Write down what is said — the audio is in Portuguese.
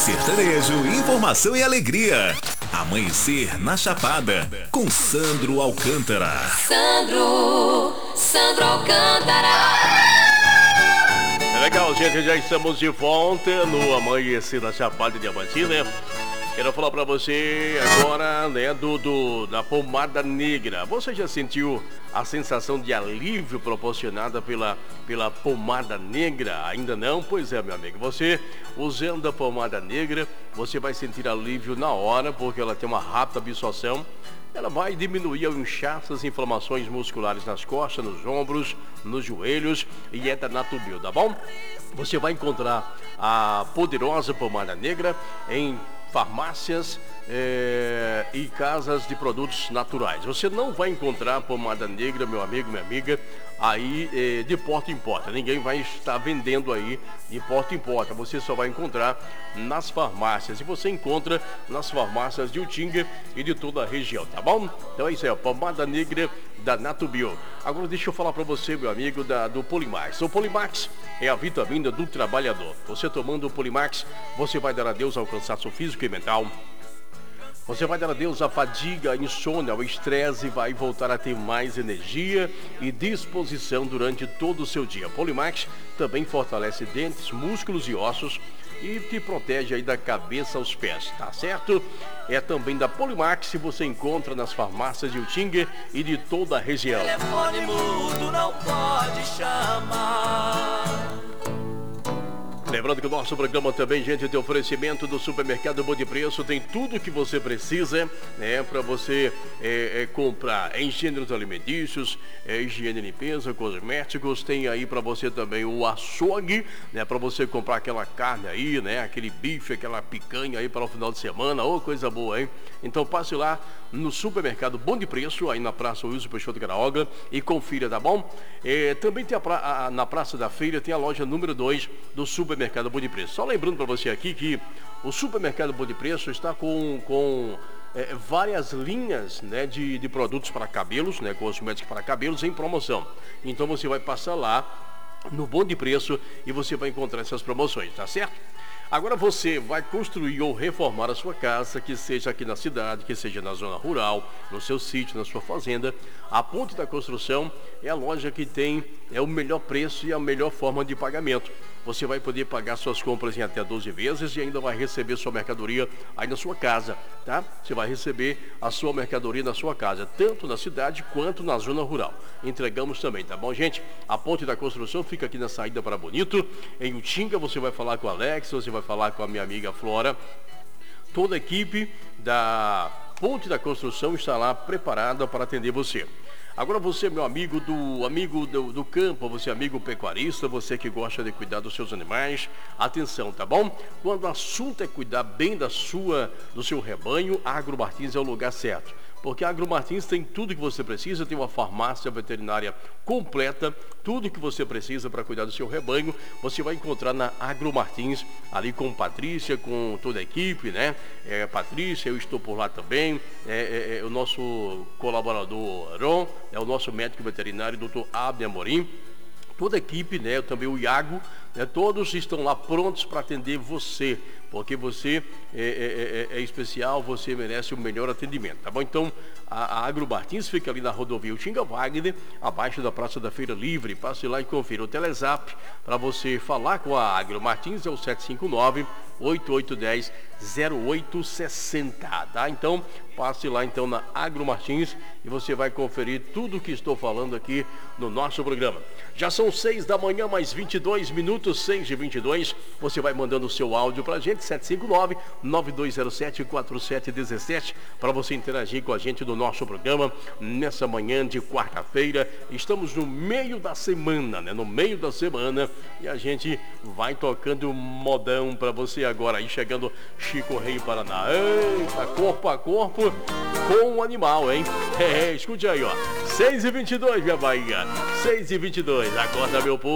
sertanejo, informação e alegria. Amanhecer na Chapada, com Sandro Alcântara. Sandro Alcântara. É legal, gente, já estamos de volta no Amanhecer na Chapada Diamantina. Quero falar pra você agora, né, da pomada negra. Você já sentiu a sensação de alívio proporcionada pela pomada negra? Ainda não? Pois é, meu amigo. Você, usando a pomada negra, você vai sentir alívio na hora, porque ela tem uma rápida absorção. Ela vai diminuir o inchaço, as inflamações musculares nas costas, nos ombros, nos joelhos, e é da Natubio, tá bom? Você vai encontrar a poderosa pomada negra em farmácias e casas de produtos naturais. Você não vai encontrar pomada negra, meu amigo, minha amiga, aí de porta em porta. Ninguém vai estar vendendo aí de porta em porta. Você só vai encontrar nas farmácias. E você encontra nas farmácias de Utinga e de toda a região, tá bom? Então é isso aí, a pomada negra da Natubio. Agora deixa eu falar para você, meu amigo, do Polimax. O Polimax é a vitamina do trabalhador. Você tomando o Polimax, você vai dar adeus ao cansaço físico e mental. Você vai dar adeus à fadiga, à insônia, ao estresse e vai voltar a ter mais energia e disposição durante todo o seu dia. Polimax também fortalece dentes, músculos e ossos e te protege aí da cabeça aos pés, tá certo? É também da Polimax que você encontra nas farmácias de Utinga e de toda a região. Telefone mudo não pode chamar. Lembrando que o nosso programa também, gente, tem oferecimento do Supermercado Bom de Preço. Tem tudo que você precisa, né, para você comprar em gêneros alimentícios, higiene e limpeza, cosméticos. Tem aí para você também o açougue, né, para você comprar aquela carne aí, né, aquele bife, aquela picanha aí para o final de semana. Ô, coisa boa, hein? Então passe lá no Supermercado Bom de Preço, aí na Praça Wilson Peixoto Caraoga, e confira, tá bom? Também tem na Praça da Feira, tem a loja número 2 do Supermercado Bom de Preço. Só lembrando para você aqui que o Supermercado Bom de Preço está com várias linhas, né, de produtos para cabelos, né, cosméticos para cabelos em promoção. Então você vai passar lá no Bom de Preço e você vai encontrar essas promoções, tá certo? Agora você vai construir ou reformar a sua casa, que seja aqui na cidade, que seja na zona rural, no seu sítio, na sua fazenda. A Ponte da Construção é a loja que tem o melhor preço e a melhor forma de pagamento. Você vai poder pagar suas compras em até 12 vezes e ainda vai receber sua mercadoria aí na sua casa, tá? Você vai receber a sua mercadoria na sua casa, tanto na cidade quanto na zona rural. Entregamos também, tá bom, gente? A Ponte da Construção fica aqui na saída para Bonito. Em Utinga você vai falar com o Alex, você vai falar com a minha amiga Flora. Toda a equipe da Ponte da Construção está lá preparada para atender você. Agora você, meu amigo do campo, você amigo pecuarista, você que gosta de cuidar dos seus animais, atenção, tá bom? Quando o assunto é cuidar bem do seu rebanho, a Agro Martins é o lugar certo. Porque a Agro Martins tem tudo que você precisa, tem uma farmácia veterinária completa, tudo que você precisa para cuidar do seu rebanho, você vai encontrar na Agro Martins, ali com Patrícia, com toda a equipe, né? Patrícia, eu estou por lá também, o nosso colaborador Ron, é o nosso médico veterinário, Dr. Abner Amorim, toda a equipe, né? Também o Iago, né? Todos estão lá prontos para atender você, porque você é especial, você merece o melhor atendimento, tá bom? Então, a Agro Martins fica ali na rodovia Utinga Wagner, abaixo da Praça da Feira Livre. Passe lá e confira o Telezap para você falar com a Agro Martins, é o 759-8810-0860, tá? Então, passe lá então na Agro Martins e você vai conferir tudo o que estou falando aqui no nosso programa. Já são 6 da manhã, mais 22 minutos, 6h22. Você vai mandando o seu áudio pra gente, 759-9207-4717, para você interagir com a gente no nosso programa nessa manhã de quarta-feira. Estamos no meio da semana, né? No meio da semana, e a gente vai tocando modão para você agora. Aí chegando Chico Rei Paraná. Eita, corpo a corpo com o animal, hein? Escute aí, ó. 6h22, minha Bahia. 6h22. Acorda, meu povo.